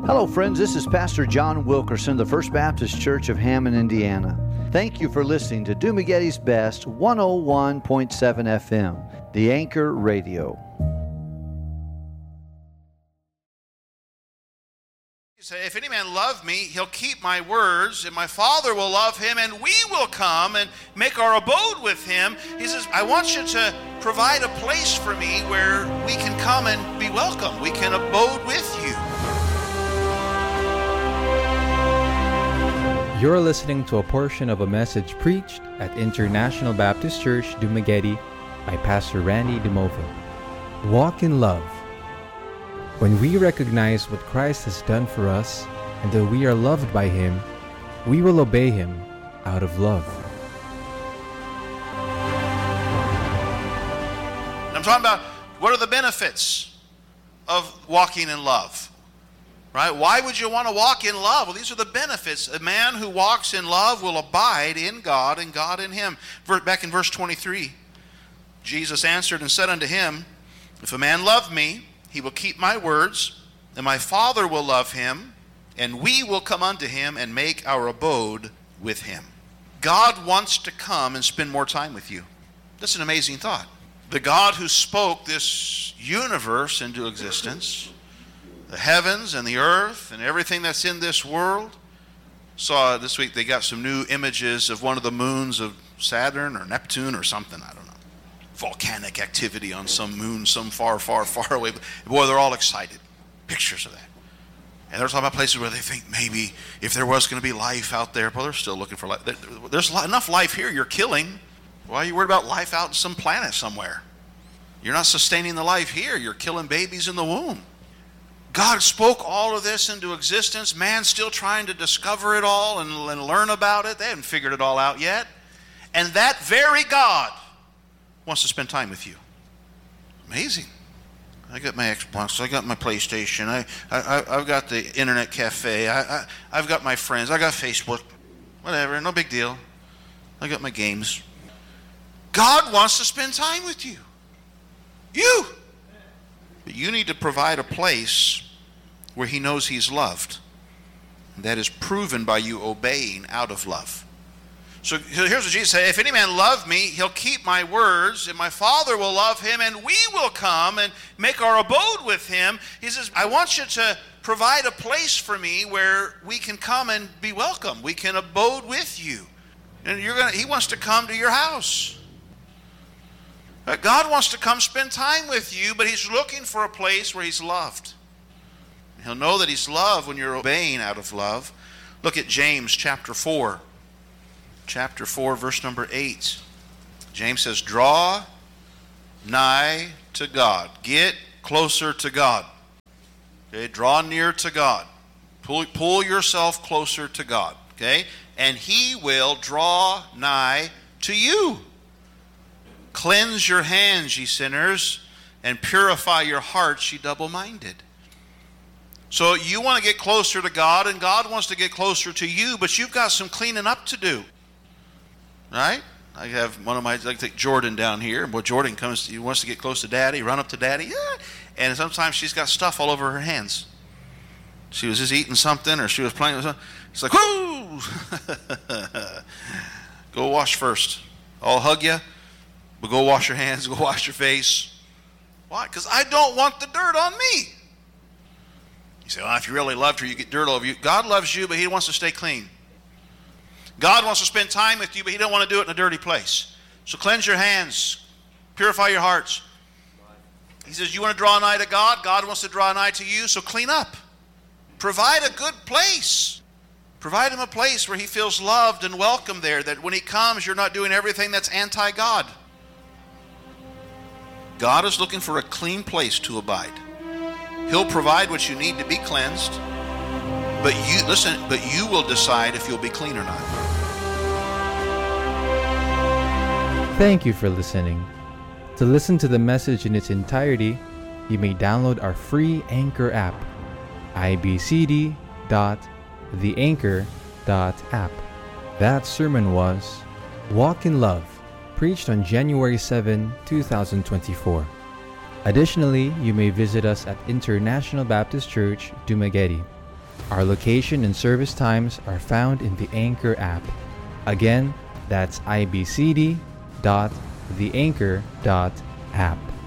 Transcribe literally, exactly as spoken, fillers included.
Hello, friends. This is Pastor John Wilkerson, the First Baptist Church of Hammond, Indiana. Thank you for listening to Dumagetti's Best one oh one point seven F M, the Anchor Radio. Say, if any man love me, he'll keep my words, and my Father will love him, and we will come and make our abode with him. He says, I want you to provide a place for me where we can come and be welcome. We can abode with you. You're listening to a portion of a message preached at International Baptist Church, Dumagetti by Pastor Randy DeMova. Walk in love. When we recognize what Christ has done for us and that we are loved by Him, we will obey Him out of love. I'm talking about what are the benefits of walking in love, right? Why would you want to walk in love? Well, these are the benefits. A man who walks in love will abide in God and God in him. Back in verse twenty-three, Jesus answered and said unto him, if a man love me, he will keep my words, and my Father will love him, and we will come unto him and make our abode with him. God wants to come and spend more time with you. That's an amazing thought. The God who spoke this universe into existence, the heavens and the earth and everything that's in this world. Saw this week they got some new images of one of the moons of Saturn or Neptune or something, I don't know. Volcanic activity on some moon, some far, far, far away. Boy, they're all excited. Pictures of that. And they're talking about places where they think maybe if there was going to be life out there, well, they're still looking for life. There's enough life here you're killing. Why are you worried about life out in some planet somewhere? You're not sustaining the life here. You're killing babies in the womb. God spoke all of this into existence. Man's still trying to discover it all and, and learn about it. They haven't figured it all out yet. And that very God wants to spend time with you. Amazing. I got my Xbox, I got my PlayStation, I, I, I've got the internet cafe, I, I, I've got my friends, I got Facebook, whatever, no big deal. I got my games. God wants to spend time with you. You. But you need to provide a place where He knows He's loved. And that is proven by you obeying out of love. So here's what Jesus said, if any man love me, he'll keep my words, and my Father will love him, and we will come and make our abode with him. He says, I want you to provide a place for me where we can come and be welcome. We can abode with you. And you're gonna, He wants to come to your house. God wants to come spend time with you, but He's looking for a place where He's loved. He'll know that He's loved when you're obeying out of love. Look at James chapter four. Chapter four, verse number eight. James says, draw nigh to God. Get closer to God. Okay, draw near to God. Pull, pull yourself closer to God. Okay? And He will draw nigh to you. Cleanse your hands, ye sinners, and purify your hearts, ye double-minded. So you want to get closer to God, and God wants to get closer to you, but you've got some cleaning up to do. Right? I have one of my, I take Jordan down here. Well, Jordan comes, he wants to get close to Daddy, run up to Daddy, yeah. And sometimes she's got stuff all over her hands. She was just eating something, or she was playing with something. It's like, whoo! Go wash first. I'll hug you, but go wash your hands, go wash your face. Why? Because I don't want the dirt on me. You say, well, if you really loved her, you get dirt all over you. God loves you, but He wants to stay clean. God wants to spend time with you, but He don't want to do it in a dirty place. So cleanse your hands. Purify your hearts. He says, you want to draw nigh to God? God wants to draw nigh to you, so clean up. Provide a good place. Provide Him a place where He feels loved and welcome there, that when He comes, you're not doing everything that's anti-God. God is looking for a clean place to abide. He'll provide what you need to be cleansed, but you, listen, but you will decide if you'll be clean or not. Thank you for listening. To listen to the message in its entirety, you may download our free Anchor app, i b c d dot the anchor dot app. That sermon was Walk in Love, preached on January seventh, twenty twenty-four. Additionally, you may visit us at International Baptist Church, Dumagetti. Our location and service times are found in the Anchor app. Again, that's i b c d dot the anchor dot app.